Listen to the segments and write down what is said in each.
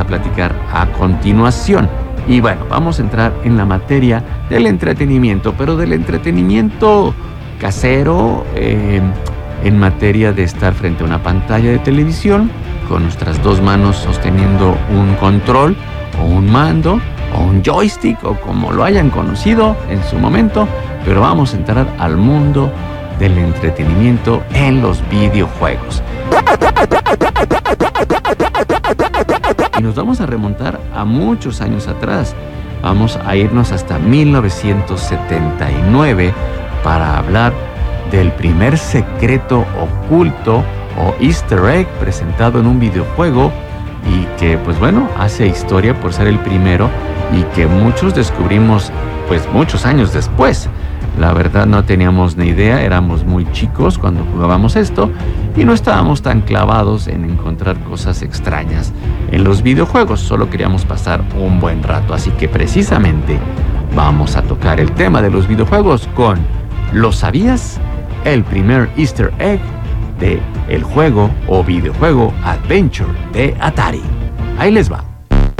platicar a continuación. Y bueno, vamos a entrar en la materia del entretenimiento, pero del entretenimiento casero, en materia de estar frente a una pantalla de televisión con nuestras dos manos sosteniendo un control o un mando o un joystick o como lo hayan conocido en su momento, pero vamos a entrar al mundo del entretenimiento en los videojuegos. Y nos vamos a remontar a muchos años atrás. Vamos a irnos hasta 1979 para hablar del primer secreto oculto o Easter egg presentado en un videojuego y que, pues bueno, hace historia por ser el primero y que muchos descubrimos pues muchos años después. La verdad no teníamos ni idea, éramos muy chicos cuando jugábamos esto y no estábamos tan clavados en encontrar cosas extrañas en los videojuegos, solo queríamos pasar un buen rato, así que precisamente vamos a tocar el tema de los videojuegos con ¿lo sabías? El primer Easter egg de el juego o videojuego Adventure de Atari. Ahí les va.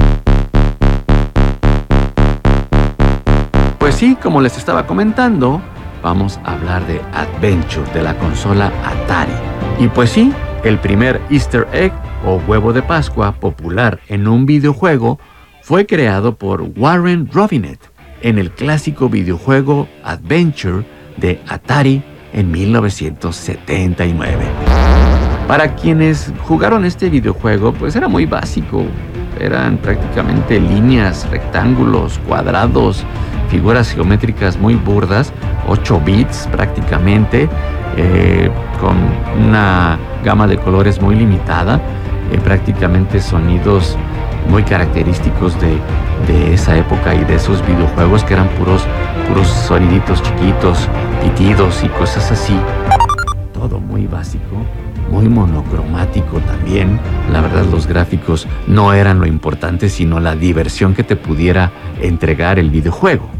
Pues sí, como les estaba comentando, vamos a hablar de Adventure de la consola Atari. Y pues sí, el primer Easter egg o huevo de Pascua popular en un videojuego fue creado por Warren Robinet en el clásico videojuego Adventure de Atari en 1979. Para quienes jugaron este videojuego, pues era muy básico. Eran prácticamente líneas, rectángulos, cuadrados, figuras geométricas muy burdas, 8 bits prácticamente, con una gama de colores muy limitada, prácticamente sonidos muy característicos de esa época y de esos videojuegos que eran puros soniditos chiquitos, pitidos y cosas así. Todo muy básico, muy monocromático también. La verdad, los gráficos no eran lo importante, sino la diversión que te pudiera entregar el videojuego.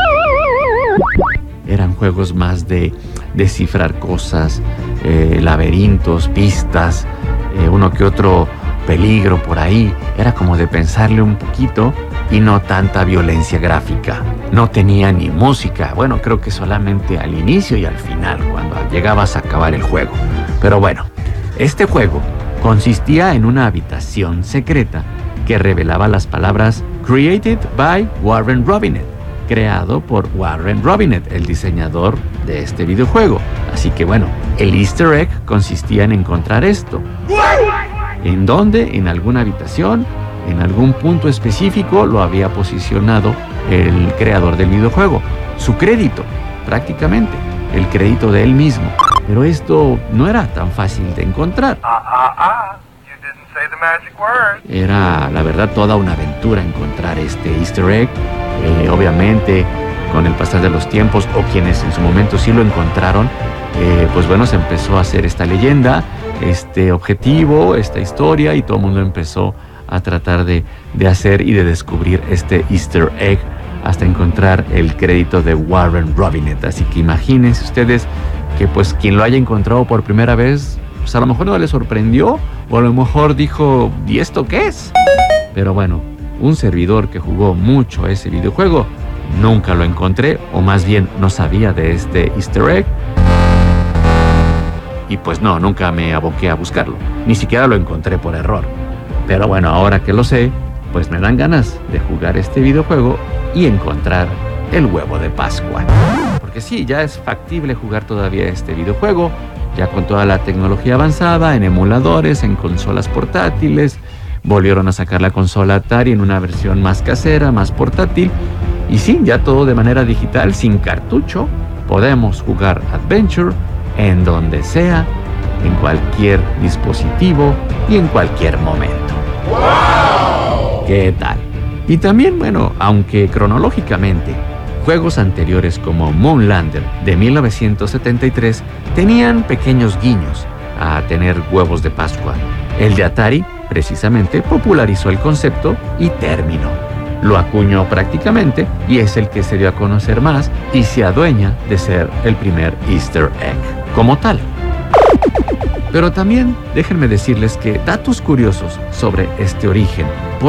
Eran juegos más de descifrar cosas, laberintos, pistas, uno que otro peligro por ahí. Era como de pensarle un poquito y no tanta violencia gráfica. No tenía ni música, bueno, creo que solamente al inicio y al final, cuando llegabas a acabar el juego. Pero bueno, este juego consistía en una habitación secreta que revelaba las palabras Created by Warren Robinet, creado por Warren Robinet, el diseñador de este videojuego. Así que bueno, el Easter egg consistía en encontrar esto. ¿En dónde? En alguna habitación, en algún punto específico lo había posicionado el creador del videojuego. Su crédito, prácticamente, el crédito de él mismo. Pero esto no era tan fácil de encontrar. Era, la verdad, toda una aventura encontrar este Easter egg. Obviamente, con el pasar de los tiempos, o quienes en su momento sí lo encontraron, pues bueno, se empezó a hacer esta leyenda, este objetivo, esta historia, y todo el mundo empezó a tratar de hacer y de descubrir este Easter egg hasta encontrar el crédito de Warren Robinet. Así que imagínense ustedes que pues quien lo haya encontrado por primera vez, pues a lo mejor no le sorprendió, o a lo mejor dijo, ¿y esto qué es? Pero bueno, un servidor que jugó mucho ese videojuego, nunca lo encontré, o más bien no sabía de este Easter egg. Y pues no, nunca me aboqué a buscarlo, ni siquiera lo encontré por error. Pero bueno, ahora que lo sé, pues me dan ganas de jugar este videojuego y encontrar el huevo de Pascua. Porque sí, ya es factible jugar todavía este videojuego, ya con toda la tecnología avanzada, en emuladores, en consolas portátiles. Volvieron a sacar la consola Atari en una versión más casera, más portátil. Y sí, ya todo de manera digital, sin cartucho, podemos jugar Adventure en donde sea, en cualquier dispositivo y en cualquier momento. ¡Wow! ¿Qué tal? Y también, bueno, aunque cronológicamente juegos anteriores como Moonlander de 1973 tenían pequeños guiños a tener huevos de Pascua, el de Atari precisamente popularizó el concepto y término. Lo acuñó prácticamente y es el que se dio a conocer más y se adueña de ser el primer Easter egg como tal. Pero también déjenme decirles que datos curiosos sobre este origen.